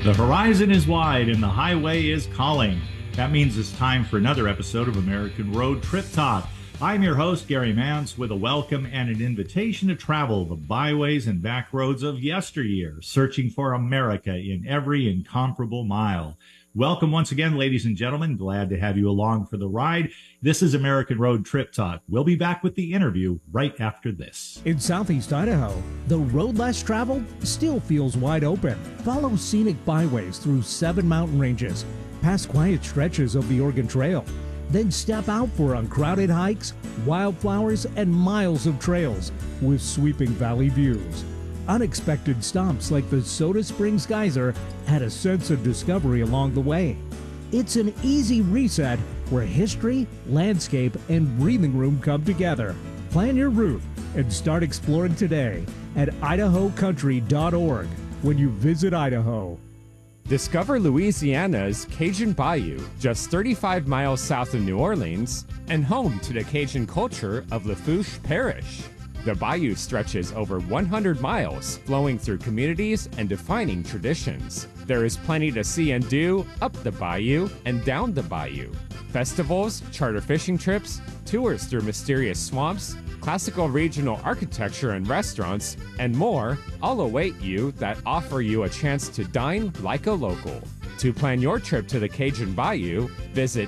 The horizon is wide and the highway is calling. That means it's time for another episode of American Road Trip Talk. I'm your host, Gary Mance, with a welcome and an invitation to travel the byways and back roads of yesteryear, searching for America in every incomparable mile. Welcome once again, ladies and gentlemen. Glad to have you along for the ride. This is American Road Trip Talk. We'll be back with the interview right after this. In southeast Idaho, the road less traveled still feels wide open. Follow scenic byways through 7 mountain ranges, past quiet stretches of the Oregon Trail. Then step out for uncrowded hikes, wildflowers, and miles of trails with sweeping valley views. Unexpected stops like the Soda Springs Geyser add a sense of discovery along the way. It's an easy reset where history, landscape, and breathing room come together. Plan your route and start exploring today at idahocountry.org when you visit Idaho. Discover Louisiana's Cajun Bayou, just 35 miles south of New Orleans, and home to the Cajun culture of Lafourche Parish. The bayou stretches over 100 miles, flowing through communities and defining traditions. There is plenty to see and do up the bayou and down the bayou. Festivals, charter fishing trips, tours through mysterious swamps, classical regional architecture and restaurants, and more all await you that offer you a chance to dine like a local. To plan your trip to the Cajun Bayou, visit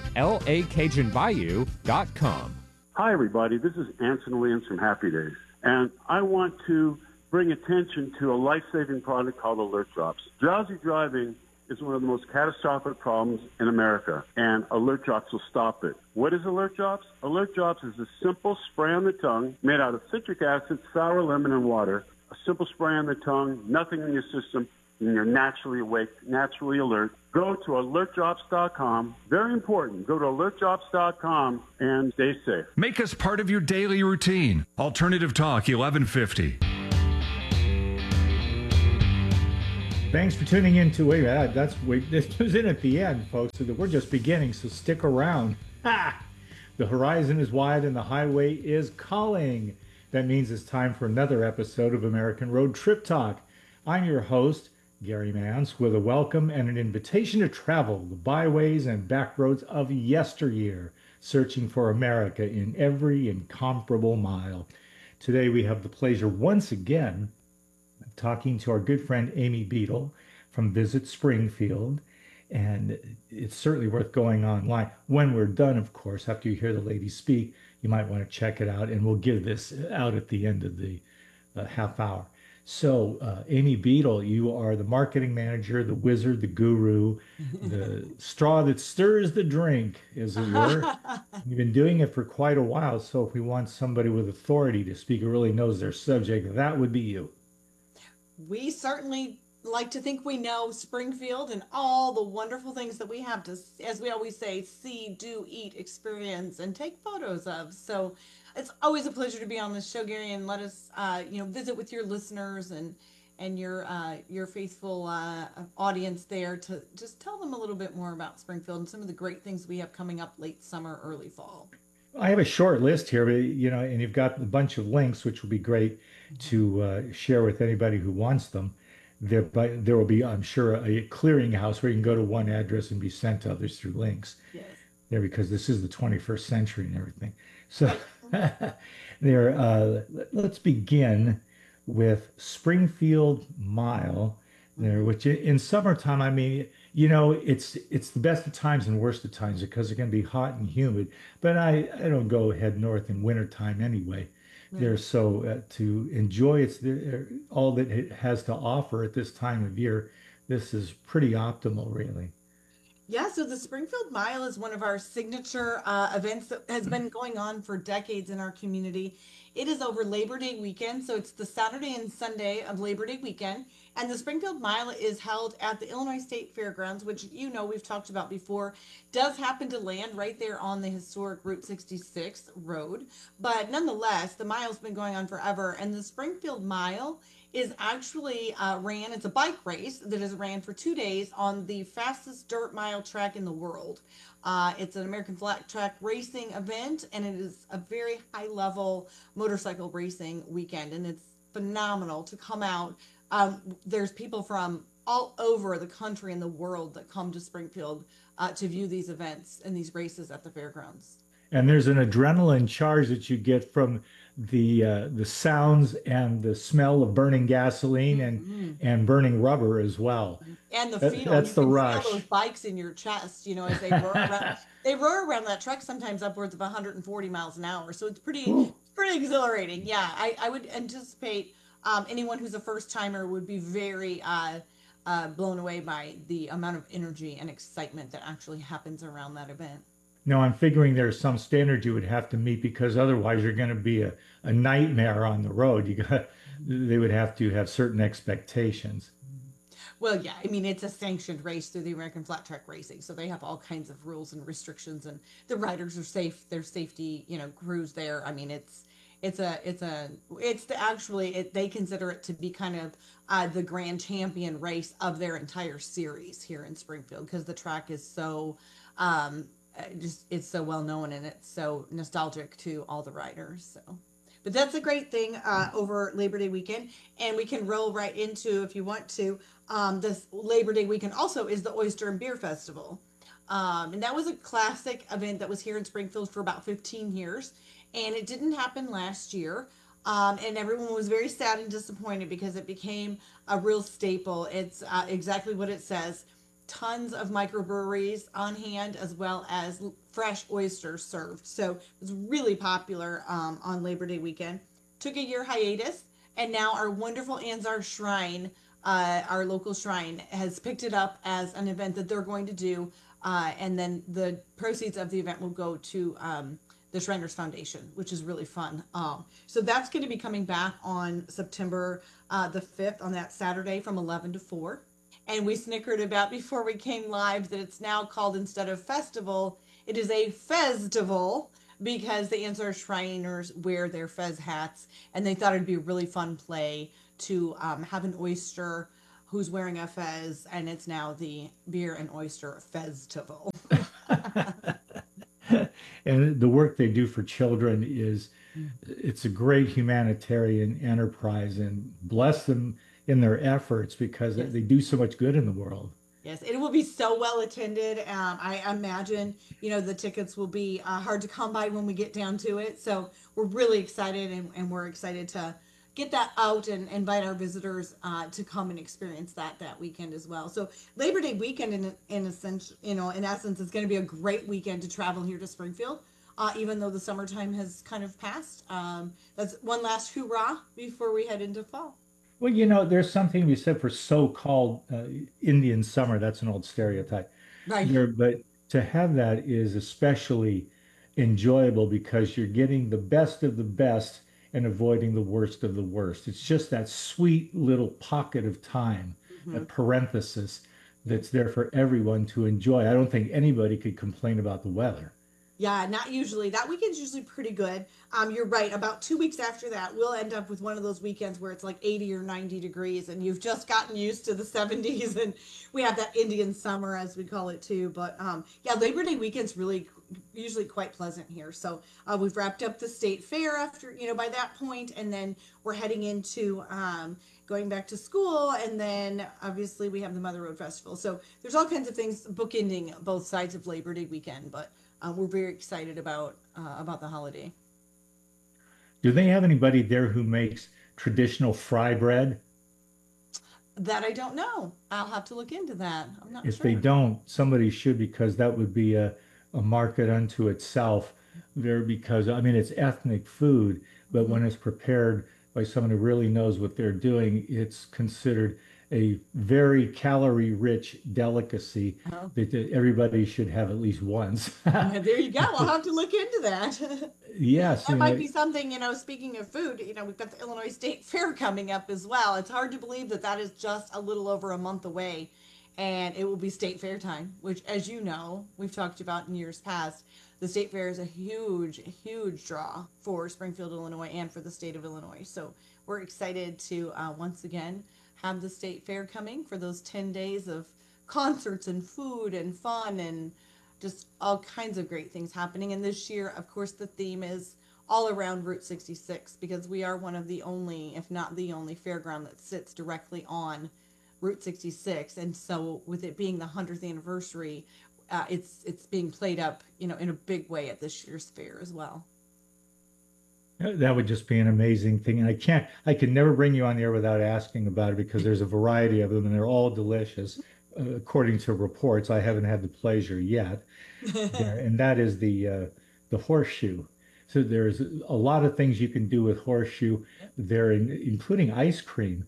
lacajunbayou.com. Hi, everybody. This is Anson Williams from Happy Days, and I want to bring attention to a life-saving product called Alert Drops. Drowsy driving is one of the most catastrophic problems in America, and Alert Drops will stop it. What is Alert Drops? Alert Drops is a simple spray on the tongue made out of citric acid, sour lemon, and water. A simple spray on the tongue, nothing in your system, and you're naturally awake, naturally alert. Go to alertdrops.com. Very important. Go to alertdrops.com and stay safe. Make us part of your daily routine. Alternative Talk 1150. Thanks for tuning in to this was in at the end, folks. So we're just beginning, so stick around. The horizon is wide and the highway is calling. That means it's time for another episode of American Road Trip Talk. I'm your host, Gary Mance, with a welcome and an invitation to travel the byways and back roads of yesteryear, searching for America in every incomparable mile. Today we have the pleasure once again of talking to our good friend Amy Beadle from Visit Springfield, and it's certainly worth going online. When we're done, of course, after you hear the lady speak, you might want to check it out, and we'll give this out at the end of the half hour. So, Amy Beadle, you are the marketing manager, the wizard, the guru, the straw that stirs the drink, as it were. You've been doing it for quite a while, so if we want somebody with authority to speak who really knows their subject, that would be you. We certainly like to think we know Springfield and all the wonderful things that we have to, as we always say, see, do, eat, experience, and take photos of. So it's always a pleasure to be on this show, Gary, and let us, visit with your listeners and your faithful audience there to just tell them a little bit more about Springfield and some of the great things we have coming up late summer, early fall. I have a short list here, but, and you've got a bunch of links, which will be great to share with anybody who wants them. There will be, I'm sure, a clearinghouse where you can go to one address and be sent to others through links. Yes. There, because this is the 21st century and everything. So let's begin with Springfield Mile there, which in summertime, I mean, it's the best of times and worst of times because it can be hot and humid. But I don't go head north in wintertime anyway. There, so to enjoy all that it has to offer at this time of year, this is pretty optimal, really. Yeah, so the Springfield Mile is one of our signature events that has been going on for decades in our community. It is over Labor Day weekend, so it's the Saturday and Sunday of Labor Day weekend. And the Springfield Mile is held at the Illinois State Fairgrounds, which we've talked about before, does happen to land right there on the historic Route 66 road. But nonetheless, the mile's been going on forever, and the Springfield Mile is actually it's a bike race that is ran for 2 days on the fastest dirt mile track in the world. It's an American flat track racing event, and it is a very high level motorcycle racing weekend, and it's phenomenal to come out. There's people from all over the country and the world that come to Springfield to view these events and these races at the fairgrounds. And there's an adrenaline charge that you get from the sounds and the smell of burning gasoline and burning rubber as well. And the That, feel, that's you the can rush. feel those bikes in your chest, as they roar around. They roar around that truck sometimes upwards of 140 miles an hour. So it's pretty exhilarating. Yeah, I would anticipate anyone who's a first timer would be very blown away by the amount of energy and excitement that actually happens around that event. No, I'm figuring there's some standards you would have to meet because otherwise you're going to be a nightmare on the road. They would have to have certain expectations. Well, yeah, I mean, it's a sanctioned race through the American Flat Track Racing, so they have all kinds of rules and restrictions, and the riders are safe. There's safety, crews there. I mean, they consider it to be kind of the grand champion race of their entire series here in Springfield because the track is so it's so well known and it's so nostalgic to all the riders. So. But that's a great thing over Labor Day weekend. And we can roll right into, if you want to, this Labor Day weekend also is the Oyster and Beer Festival. And that was a classic event that was here in Springfield for about 15 years. And it didn't happen last year. And everyone was very sad and disappointed because it became a real staple. It's exactly what it says. Tons of microbreweries on hand as well as fresh oysters served. So it was really popular on Labor Day weekend. Took a year hiatus, and now our wonderful Anzar Shrine, our local shrine, has picked it up as an event that they're going to do. And then the proceeds of the event will go to the Shriners Foundation, which is really fun. So that's going to be coming back on September the 5th on that Saturday from 11 to 4. And we snickered about before we came live that it's now called, instead of festival, it is a festival because the Ansar Shriners wear their fez hats. And they thought it'd be a really fun play to have an oyster who's wearing a fez. And it's now the Beer and Oyster Festival. And the work they do for children it's a great humanitarian enterprise, and bless them in their efforts because Yes. they do so much good in the world. Yes, it will be so well attended. I imagine, the tickets will be hard to come by when we get down to it. So we're really excited, and we're excited to get that out and invite our visitors to come and experience that weekend as well. So Labor Day weekend, in essence, is going to be a great weekend to travel here to Springfield. Even though the summertime has kind of passed, that's one last hoorah before we head into fall. Well, there's something to be said for so-called Indian summer. That's an old stereotype. Right. But to have that is especially enjoyable because you're getting the best of the best and avoiding the worst of the worst. It's just that sweet little pocket of time, a parenthesis that's there for everyone to enjoy. I don't think anybody could complain about the weather. Yeah, not usually. That weekend's usually pretty good. You're right. About 2 weeks after that, we'll end up with one of those weekends where it's like 80 or 90 degrees and you've just gotten used to the 70s, and we have that Indian summer, as we call it too. But yeah, Labor Day weekend's really usually quite pleasant here. So we've wrapped up the state fair after, by that point, and then we're heading into going back to school, and then obviously we have the Mother Road Festival. So there's all kinds of things bookending both sides of Labor Day weekend, but we're very excited about the holiday. Do they have anybody there who makes traditional fry bread? That I don't know. I'll have to look into that. I'm not If sure. they don't, somebody should, because that would be a market unto itself there, because I mean it's ethnic food, but when it's prepared by someone who really knows what they're doing, it's considered a very calorie rich delicacy Oh. that everybody should have at least once. Yeah, there you go. I'll have to look into that. Yes, That might be something, speaking of food, we've got the Illinois State Fair coming up as well. It's hard to believe that is just a little over a month away, and it will be State Fair time, which, as you know, we've talked about in years past. The State Fair is a huge, huge draw for Springfield, Illinois, and for the state of Illinois. So we're excited to once again have the State Fair coming for those 10 days of concerts and food and fun and just all kinds of great things happening. And this year, of course, the theme is all around Route 66 because we are one of the only, if not the only, fairground that sits directly on Route 66. And so with it being the 100th anniversary, it's being played up, in a big way at this year's fair as well. That would just be an amazing thing. And I can never bring you on the air without asking about it because there's a variety of them and they're all delicious. According to reports, I haven't had the pleasure yet. And that is the horseshoe. So there's a lot of things you can do with horseshoe there, including ice cream.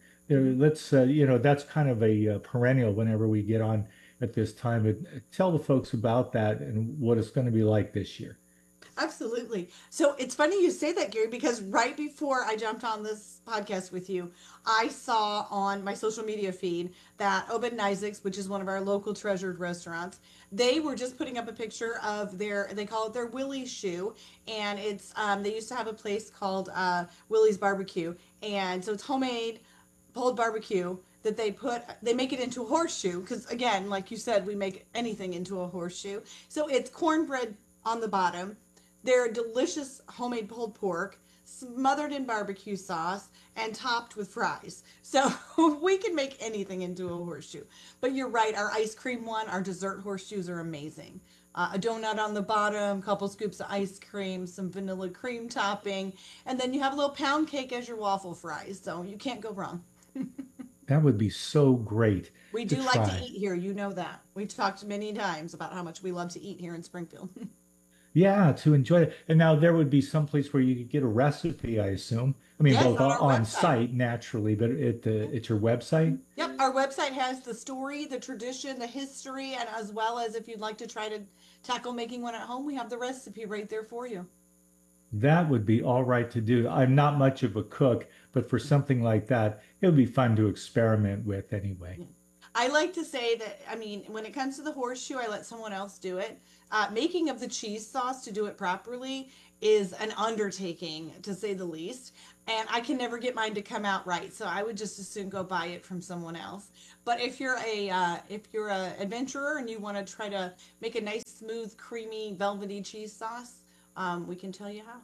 That's kind of a perennial whenever we get on at this time. Tell the folks about that and what it's going to be like this year. Absolutely. So it's funny you say that, Gary, because right before I jumped on this podcast with you, I saw on my social media feed that Obed and Isaac's, which is one of our local treasured restaurants, they were just putting up a picture of they call it their Willie's shoe. And it's, they used to have a place called Willie's Barbecue. And so it's homemade pulled barbecue that they make it into a horseshoe. Because again, like you said, we make anything into a horseshoe. So it's cornbread on the bottom. They're delicious homemade pulled pork, smothered in barbecue sauce, and topped with fries. So we can make anything into a horseshoe. But you're right, our ice cream one, our dessert horseshoes are amazing. A donut on the bottom, couple scoops of ice cream, some vanilla cream topping, and then you have a little pound cake as your waffle fries. So you can't go wrong. That would be so great. We do like to eat here, you know that. We've talked many times about how much we love to eat here in Springfield. Yeah, to enjoy it. And now there would be some place where you could get a recipe, I assume. I mean, yes, both on site naturally, but at your website? Yep, our website has the story, the tradition, the history, and as well as if you'd like to try to tackle making one at home, we have the recipe right there for you. That would be all right to do. I'm not much of a cook, but for something like that, it would be fun to experiment with anyway. I like to say that, I mean, when it comes to the horseshoe, I let someone else do it. Making of the cheese sauce to do it properly is an undertaking, to say the least. And I can never get mine to come out right, so I would just as soon go buy it from someone else. But if you're a adventurer and you want to try to make a nice, smooth, creamy, velvety cheese sauce, we can tell you how.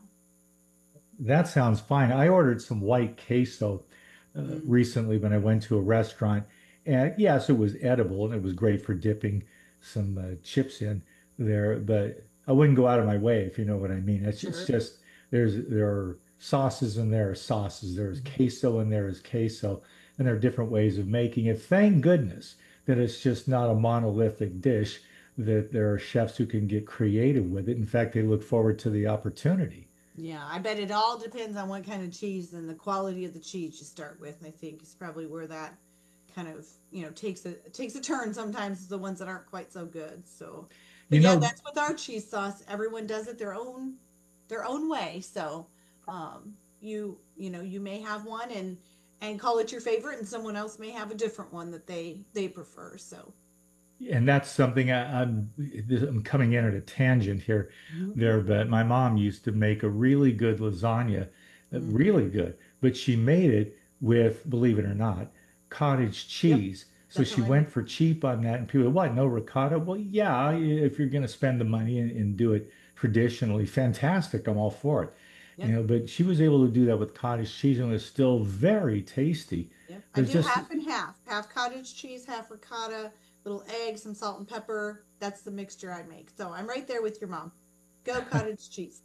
That sounds fine. I ordered some white queso recently when I went to a restaurant. And yes, it was edible and it was great for dipping some chips in there, but I wouldn't go out of my way, if you know what I mean. It's just there are sauces and there are sauces. There's queso and there is queso, and there are different ways of making it. Thank goodness that it's just not a monolithic dish, that there are chefs who can get creative with it. In fact, they look forward to the opportunity. Yeah, I bet it all depends on what kind of cheese and the quality of the cheese you start with. I think is probably where that kind of, takes a turn sometimes, the ones that aren't quite so good. So but that's with our cheese sauce. Everyone does it their own way. So you may have one and call it your favorite, and someone else may have a different one that they prefer. So and that's something I'm coming in at a tangent here there, but my mom used to make a really good lasagna, really good, but she made it with, believe it or not, cottage cheese. Yep. So she went for cheap on that, and people, what, no ricotta? Well, yeah, if you're going to spend the money and do it traditionally, fantastic. I'm all for it. Yep. But she was able to do that with cottage cheese, and it was still very tasty. Yep. I do half and half cottage cheese, half ricotta, little eggs, some salt and pepper. That's the mixture I make. So I'm right there with your mom. Go cottage cheese.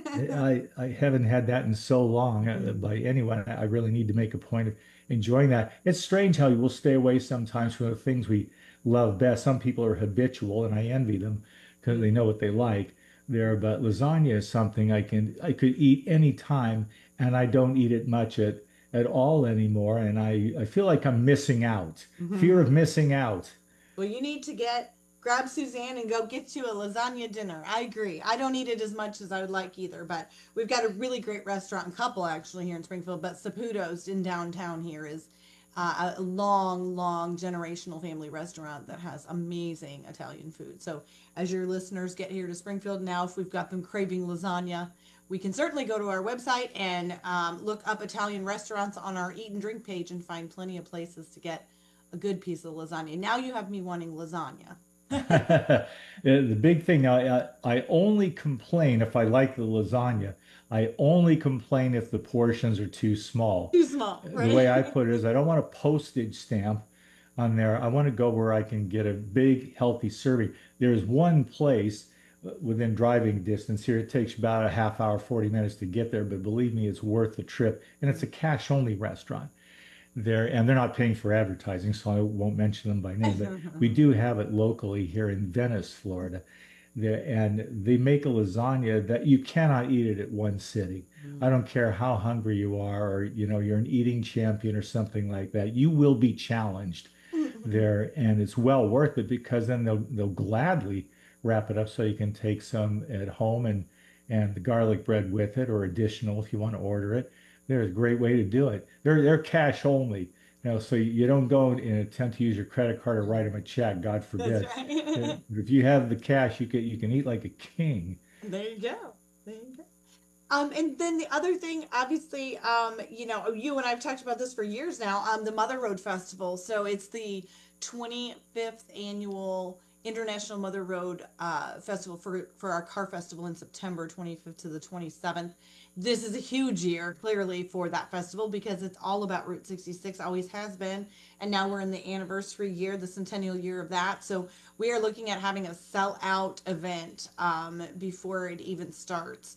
I haven't had that in so long by anyone. I really need to make a point of enjoying that. It's strange how you will stay away sometimes from the things we love best. Some people are habitual, and I envy them because they know what they like there. But lasagna is something I could eat any time, and I don't eat it much at all anymore. And I feel like I'm missing out. Fear of missing out. Well, you need to grab Suzanne and go get you a lasagna dinner. I agree. I don't eat it as much as I would like either, but we've got a really great restaurant, couple actually here in Springfield, but Saputo's in downtown here is a long generational family restaurant that has amazing Italian food. So as your listeners get here to Springfield now, if we've got them craving lasagna, we can certainly go to our website and look up Italian restaurants on our Eat and Drink page and find plenty of places to get a good piece of lasagna. Now you have me wanting lasagna. The big thing now, I only complain if I like the lasagna. I only complain if the portions are too small. Too small, right? The way I put it is I don't want a postage stamp on there. I want to go where I can get a big, healthy serving. There's one place within driving distance here. It takes about a half hour, 40 minutes to get there, but believe me, it's worth the trip. And it's a cash only restaurant there, and they're not paying for advertising, so I won't mention them by name, but we do have it locally here in Venice, Florida. There, and they make a lasagna that you cannot eat it at one sitting. I don't care how hungry you are, or you're an eating champion or something like that. You will be challenged there, and it's well worth it because then they'll gladly wrap it up so you can take some at home and the garlic bread with it, or additional if you want to order it. There's a great way to do it. They're cash only, so you don't go and attempt to use your credit card or write them a check, God forbid. That's right. If you have the cash, you can eat like a king. There you go. There you go. And then the other thing, obviously, you and I've talked about this for years now, the Mother Road Festival. So it's the 25th annual International Mother Road Festival for our car festival in September 25th to the 27th. This is a huge year, clearly, for that festival because it's all about Route 66, always has been. And now we're in the anniversary year, the centennial year of that. So we are looking at having a sell-out event before it even starts.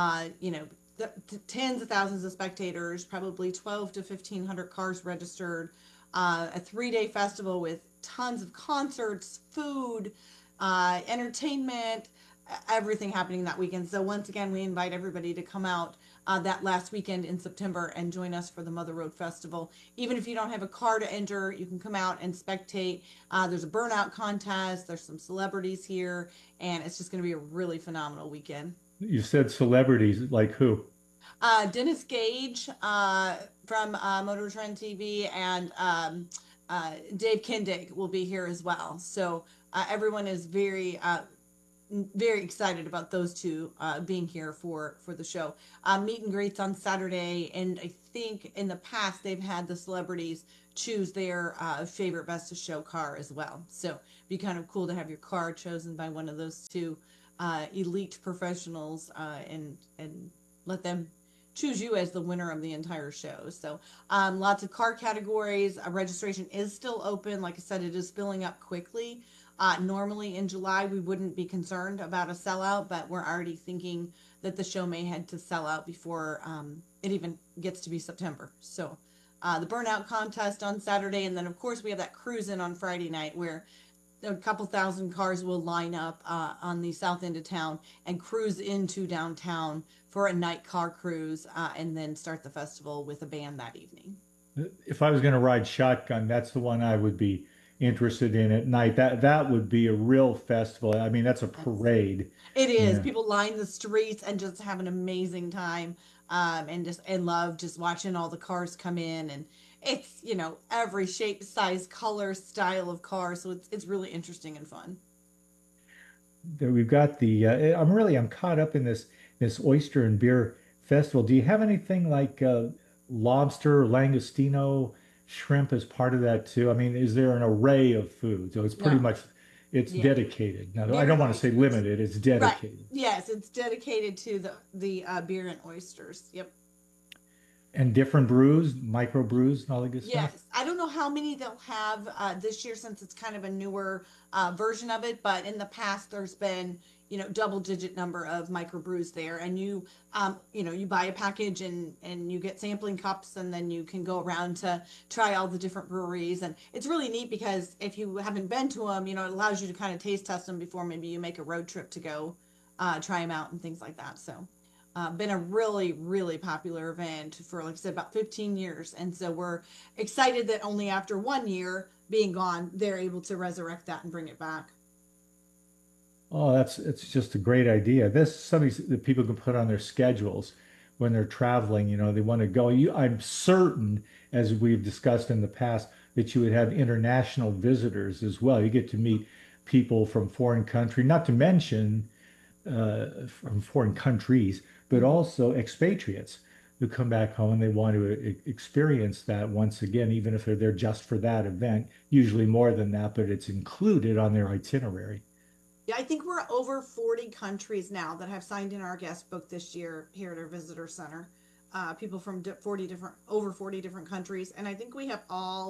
Tens of thousands of spectators, probably 12 to 1,500 cars registered, a 3-day festival with tons of concerts, food, entertainment, everything happening that weekend. So once again, we invite everybody to come out that last weekend in September and join us for the Mother Road Festival. Even if you don't have a car to enter, you can come out and spectate. There's a burnout contest. There's some celebrities here, and it's just going to be a really phenomenal weekend. You said celebrities, like who? Dennis Gage from Motor Trend TV, and Dave Kindig will be here as well. So everyone is very excited about those two being here for the show. Meet and greets on Saturday, and I think in the past they've had the celebrities choose their favorite best of show car as well. So it'd be kind of cool to have your car chosen by one of those two elite professionals and let them choose you as the winner of the entire show. So lots of car categories. Registration is still open. Like I said, it is filling up quickly. Normally in July, we wouldn't be concerned about a sellout, but we're already thinking that the show may head to sell out before it even gets to be September. So the burnout contest on Saturday. And then, of course, we have that cruise-in on Friday night where a couple thousand cars will line up on the south end of town and cruise into downtown for a night car cruise and then start the festival with a band that evening. If I was going to ride shotgun, that's the one I would be interested in at night. That would be a real festival. I mean, that's a parade. It is. Yeah. People line the streets and just have an amazing time and love just watching all the cars come in, and it's every shape, size, color, style of car, so it's really interesting and fun. We've got I'm caught up in this oyster and beer festival. Do you have anything like lobster, langostino, shrimp as part of that too? I mean, is there an array of foods? So it's pretty much dedicated. Now, I don't want to say limited. It's dedicated. Right. Yes, it's dedicated to the beer and oysters. Yep. And different brews, micro brews, and all that good stuff. Yes, I don't know how many they'll have this year since it's kind of a newer version of it. But in the past, there's been double-digit number of microbrews there, and you buy a package and you get sampling cups, and then you can go around to try all the different breweries, and it's really neat because if you haven't been to them, it allows you to kind of taste test them before maybe you make a road trip to go try them out and things like that. So. Been a really, really popular event for, like I said, about 15 years. And so we're excited that only after 1 year being gone, they're able to resurrect that and bring it back. Oh, it's just a great idea. This is something that people can put on their schedules when they're traveling. They want to go. I'm certain, as we've discussed in the past, that you would have international visitors as well. You get to meet people from foreign countries, not to mention from foreign countries, but also expatriates who come back home and they want to experience that once again, even if they're there just for that event, usually more than that, but it's included on their itinerary. Yeah, I think we're over 40 countries now that have signed in our guest book this year here at our visitor center. People from over 40 different countries. And I think we have all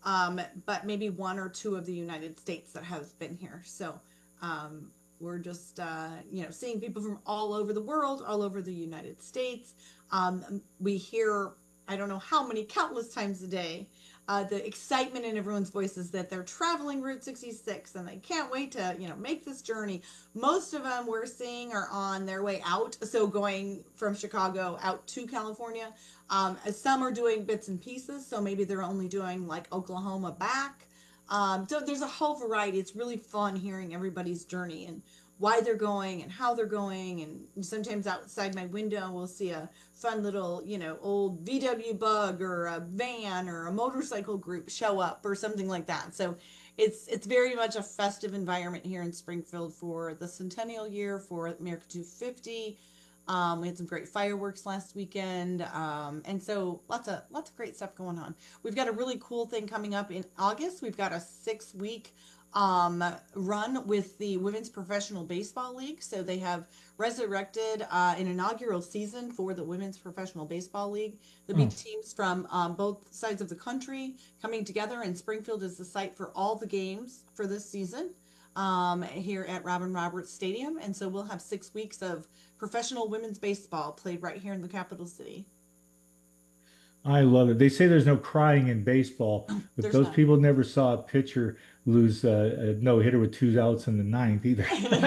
but maybe one or two of the United States that have been here. So we're just, seeing people from all over the world, all over the United States. We hear, I don't know how many, countless times a day, the excitement in everyone's voices that they're traveling Route 66 and they can't wait to, make this journey. Most of them we're seeing are on their way out. So going from Chicago out to California. Some are doing bits and pieces. So maybe they're only doing like Oklahoma back. So there's a whole variety. It's really fun hearing everybody's journey and why they're going and how they're going. And sometimes outside my window, we'll see a fun little, old VW Bug or a van or a motorcycle group show up or something like that. So it's very much a festive environment here in Springfield for the centennial year for America 250. We had some great fireworks last weekend. And so lots of great stuff going on. We've got a really cool thing coming up in August. We've got a 6-week run with the Women's Professional Baseball League. So they have resurrected an inaugural season for the Women's Professional Baseball League. There'll be teams from both sides of the country coming together, and Springfield is the site for all the games for this season here at Robin Roberts Stadium. And so we'll have 6 weeks of professional women's baseball played right here in the capital city. I love it. They say there's no crying in baseball, but those people never saw a pitcher lose a no-hitter with 2 outs in the ninth either.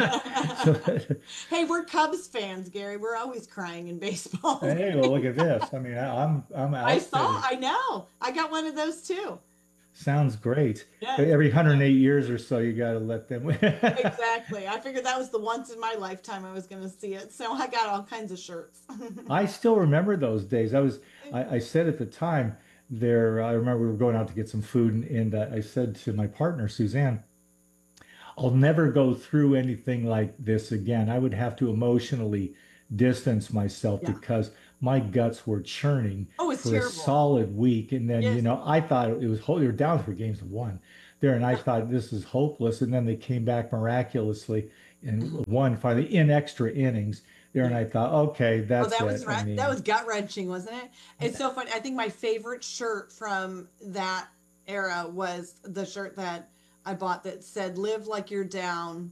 Hey, we're Cubs fans, Gary. We're always crying in baseball. Hey, well, look at this. I mean, I'm I know. I got one of those too. Sounds great. Yeah. Every 108 years or so, you got to let them win. Exactly. I figured that was the once in my lifetime I was going to see it. So I got all kinds of shirts. I still remember those days. I said at the time there, I remember we were going out to get some food, and I said to my partner, Suzanne, I'll never go through anything like this again. I would have to emotionally distance myself because my guts were churning for terrible. A solid week. And then, I thought it was, they were down 3 games to 1 there. And I thought this is hopeless. And then they came back miraculously and won finally in extra innings there. And I thought, okay, that's that it. Was that was gut wrenching, wasn't it? It's so funny. I think my favorite shirt from that era was the shirt that I bought that said, "Live like you're down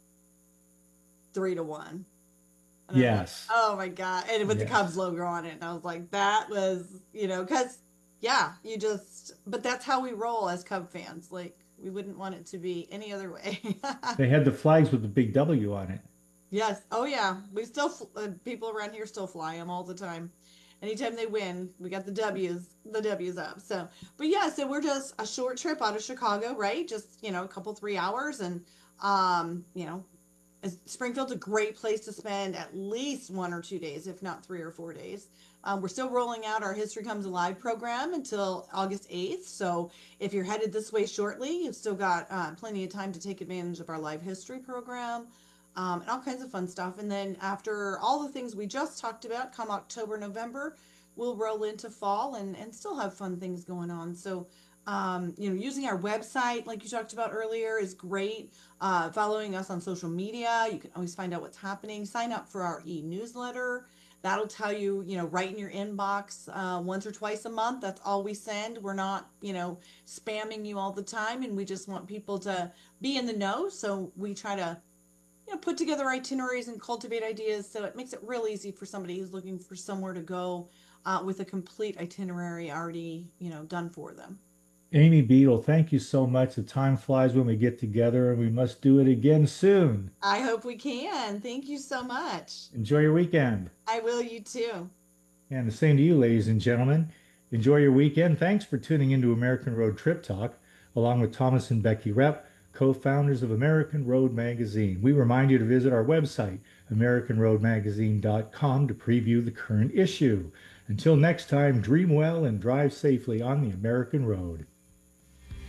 3-1." Yes. Like, oh my God. And with the Cubs logo on it. And I was like, that was, because, but that's how we roll as Cub fans. Like, we wouldn't want it to be any other way. They had the flags with the big W on it. Yes. Oh, yeah. We still, people around here still fly them all the time. Anytime they win, we got the W's up. So, but yeah, so we're just a short trip out of Chicago, right? Just, a couple, 3 hours. And, Springfield's a great place to spend at least 1 or 2 days, if not 3 or 4 days. We're still rolling out our History Comes Alive program until August 8th. So if you're headed this way shortly, you've still got plenty of time to take advantage of our live history program and all kinds of fun stuff. And then after all the things we just talked about, come October, November, we'll roll into fall and still have fun things going on. So using our website, like you talked about earlier, is great. Following us on social media, you can always find out what's happening. Sign up for our e-newsletter. That'll tell you, right in your inbox once or twice a month. That's all we send. We're not, spamming you all the time, and we just want people to be in the know. So we try to, put together itineraries and cultivate ideas. So it makes it real easy for somebody who's looking for somewhere to go with a complete itinerary already, done for them. Amy Beadle, thank you so much. The time flies when we get together, and we must do it again soon. I hope we can. Thank you so much. Enjoy your weekend. I will, you too. And the same to you, ladies and gentlemen. Enjoy your weekend. Thanks for tuning into American Road Trip Talk, along with Thomas and Becky Rep, co-founders of American Road Magazine. We remind you to visit our website, AmericanRoadMagazine.com, to preview the current issue. Until next time, dream well and drive safely on the American road.